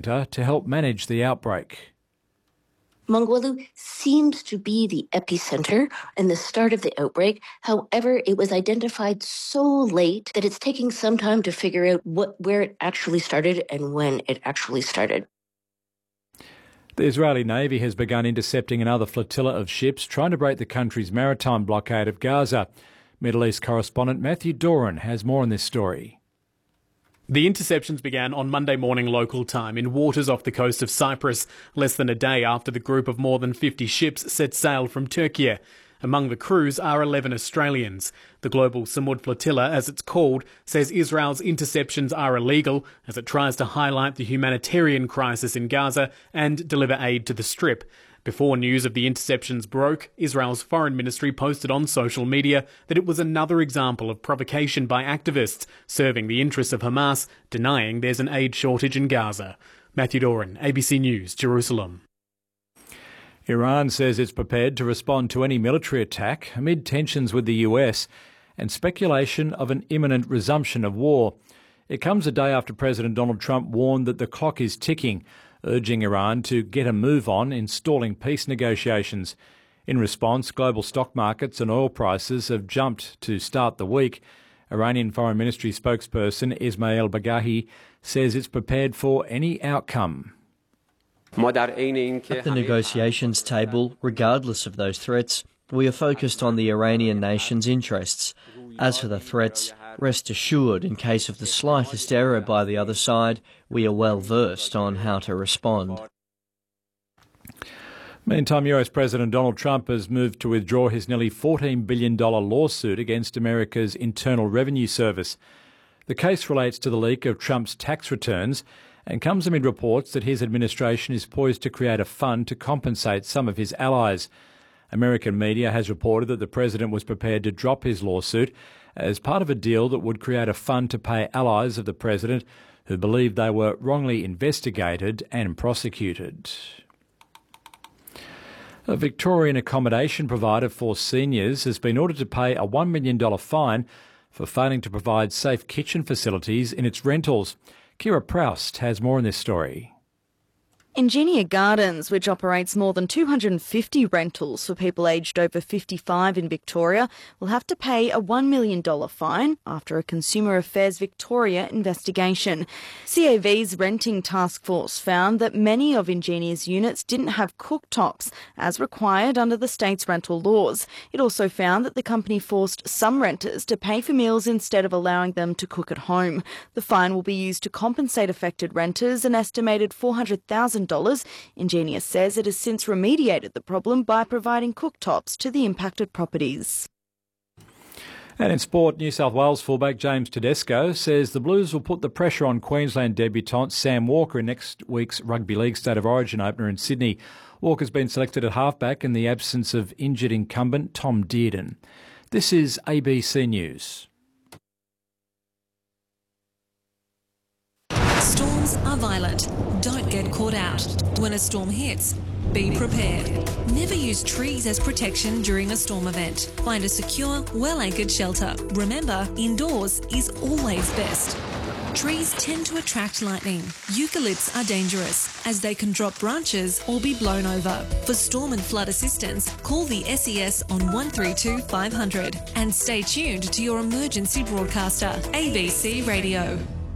to help manage the outbreak. Mangwalu seems to be the epicenter and the start of the outbreak. However, it was identified so late that it's taking some time to figure out where it actually started and when it actually started. The Israeli Navy has begun intercepting another flotilla of ships trying to break the country's maritime blockade of Gaza. Middle East correspondent Matthew Doran has more on this story. The interceptions began on Monday morning local time in waters off the coast of Cyprus, less than a day after the group of more than 50 ships set sail from Turkey. Among the crews are 11 Australians. The Global Samud Flotilla, as it's called, says Israel's interceptions are illegal as it tries to highlight the humanitarian crisis in Gaza and deliver aid to the Strip. Before news of the interceptions broke, Israel's foreign ministry posted on social media that it was another example of provocation by activists serving the interests of Hamas, denying there's an aid shortage in Gaza. Matthew Doran, ABC News, Jerusalem. Iran says it's prepared to respond to any military attack amid tensions with the US and speculation of an imminent resumption of war. It comes a day after President Donald Trump warned that the clock is ticking, urging Iran to get a move on in stalling peace negotiations. In response, global stock markets and oil prices have jumped to start the week. Iranian Foreign Ministry spokesperson Ismail Bagahi says it's prepared for any outcome. At the negotiations table, regardless of those threats, we are focused on the Iranian nation's interests. As for the threats, rest assured, in case of the slightest error by the other side, we are well versed on how to respond. Meantime, US President Donald Trump has moved to withdraw his nearly $14 billion lawsuit against America's Internal Revenue Service. The case relates to the leak of Trump's tax returns and comes amid reports that his administration is poised to create a fund to compensate some of his allies. American media has reported that the president was prepared to drop his lawsuit as part of a deal that would create a fund to pay allies of the president who believed they were wrongly investigated and prosecuted. A Victorian accommodation provider for seniors has been ordered to pay a $1 million fine for failing to provide safe kitchen facilities in its rentals. Kira Proust has more on this story. Ingenia Gardens, which operates more than 250 rentals for people aged over 55 in Victoria, will have to pay a $1 million fine after a Consumer Affairs Victoria investigation. CAV's renting task force found that many of Ingenia's units didn't have cooktops, as required under the state's rental laws. It also found that the company forced some renters to pay for meals instead of allowing them to cook at home. The fine will be used to compensate affected renters an estimated $400,000. Ingenia says it has since remediated the problem by providing cooktops to the impacted properties. And in sport, New South Wales fullback James Tedesco says the Blues will put the pressure on Queensland debutant Sam Walker in next week's Rugby League State of Origin opener in Sydney. Walker's been selected at halfback in the absence of injured incumbent Tom Dearden. This is ABC News. Storms are violent. Don't get caught out. When a storm hits, be prepared. Never use trees as protection during a storm event. Find a secure, well-anchored shelter. Remember, indoors is always best. Trees tend to attract lightning. Eucalypts are dangerous as they can drop branches or be blown over. For storm and flood assistance, call the SES on 132 500 and stay tuned to your emergency broadcaster, ABC Radio.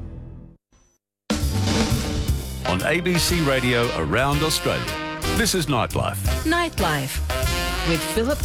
On ABC Radio around Australia. This is Nightlife. Nightlife with Philip